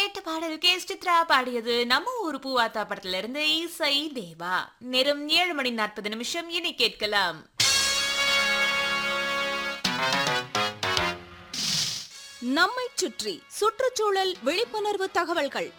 கேட்ட பாடல் கே சித்ரா பாடியது நம்ம ஊர் பூவாத்தா படத்துல இருந்து இசை தேவா. நேரம் 7:40 இனி கேட்கலாம். நம்மைச் சுற்றி சுற்றுச்சூழல் விழிப்புணர்வு தகவல்கள்.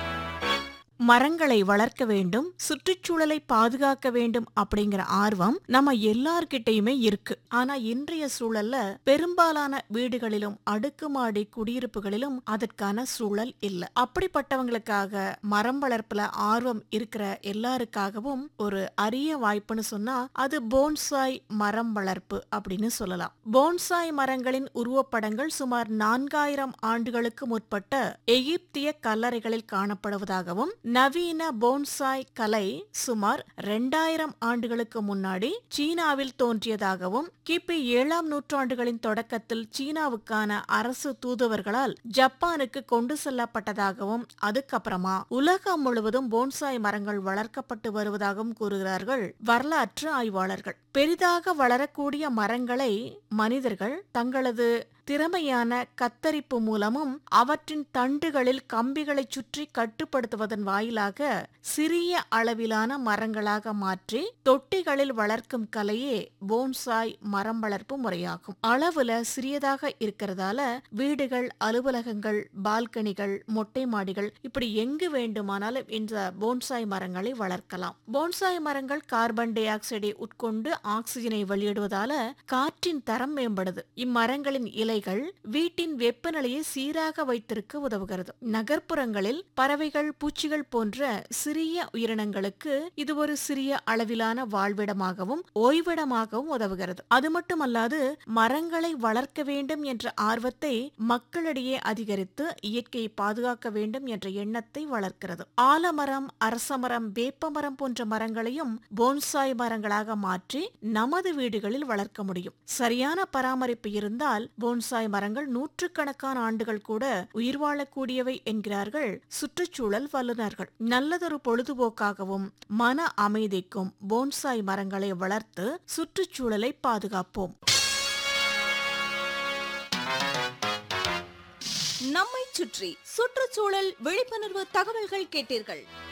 மரங்களை வளர்க்க வேண்டும், சுற்றுச்சூழலை பாதுகாக்க வேண்டும் அப்படிங்கிற ஆர்வம் நம்ம எல்லார்கிட்டயுமே இருக்கு. ஆனா இன்றைய சூழல்ல பெரும்பாலான வீடுகளிலும் அடுக்குமாடி குடியிருப்புகளிலும் அதற்கான சூழல் இல்ல. அப்படிப்பட்டவங்களுக்காக மரம் வளர்ப்புல ஆர்வம் இருக்கிற எல்லாருக்காகவும் ஒரு அரிய வாய்ப்புன்னு சொன்னா அது போன்சாய் மரம் வளர்ப்பு அப்படின்னு சொல்லலாம். போன்சாய் மரங்களின் உருவப்படங்கள் சுமார் 4000 ஆண்டுகளுக்கு முற்பட்ட எகிப்திய கல்லறைகளில் காணப்படுவதாகவும், நவீன போன்சாய் கலை சுமார் 2000 ஆண்டுகளுக்கு முன்னாடி சீனாவில் தோன்றியதாகவும், கிபி 7ஆம் நூற்றாண்டுகளின் தொடக்கத்தில் சீனாவுக்கான அரசு தூதுவர்களால் ஜப்பானுக்கு கொண்டு செல்லப்பட்டதாகவும், அதுக்கப்புறமா உலகம் முழுவதும் போன்சாய் மரங்கள் வளர்க்கப்பட்டு வருவதாகவும் கூறுகிறார்கள் வரலாற்று ஆய்வாளர்கள். பெரிதாக வளரக்கூடிய மரங்களை மனிதர்கள் தங்களது திறமையான கத்தரிப்பு மூலமும் அவற்றின் தண்டுகளில் கம்பிகளை சுற்றி கட்டுப்படுத்துவதன் வாயிலாக சிறிய அளவிலான மரங்களாக மாற்றி தொட்டிகளில் வளர்க்கும் கலையே போன்சாய் மரம் வளர்ப்பு முறையாகும். அளவுல சிறியதாக இருக்கிறதால வீடுகள், அலுவலகங்கள், பால்கனிகள், மொட்டை மாடிகள் இப்படி எங்கு வேண்டுமானாலும் இந்த போன்சாய் மரங்களை வளர்க்கலாம். போன்சாய் மரங்கள் கார்பன் டை ஆக்சைடை உட்கொண்டு ஆக்சிஜனை வெளியிடுவதால காற்றின் தரம் மேம்படுது. இம்மரங்களின் இலைகள் வீட்டின் வெப்பநிலையை சீராக வைத்திருக்க உதவுகிறது. நகர்ப்புறங்களில் பறவைகள், பூச்சிகள் போன்ற சிறிய உயிரினங்களுக்கு இது ஒரு சிறிய அளவிலான வாழ்விடமாகவும் ஓய்விடமாகவும் உதவுகிறது. அது மட்டுமல்லாது மரங்களை வளர்க்க வேண்டும் என்ற ஆர்வத்தை மக்களிடையே அதிகரித்து இயற்கையை பாதுகாக்க வேண்டும் என்ற எண்ணத்தை வளர்க்கிறது. ஆலமரம், அரசமரம், வேப்பமரம் போன்ற மரங்களையும் போன்சாய் மரங்களாக மாற்றி நமது வீடுகளில் வளர்க்க முடியும். சரியான பராமரிப்பு இருந்தால் போன்சாய் மரங்கள் நூற்றுக்கணக்கான ஆண்டுகள் கூட உயிர் வாழக்கூடியவை என்கிறார்கள் சுற்றுச்சூழல் வல்லுநர்கள். நல்லதொரு பொழுதுபோக்காகவும் மன அமைதிக்கும் போன்சாய் மரங்களை வளர்த்து சுற்றுச்சூழலை பாதுகாப்போம். நம்மைச் சுற்றி சுற்றுச்சூழல் விழிப்புணர்வு தகவல்கள் கேட்டீர்கள்.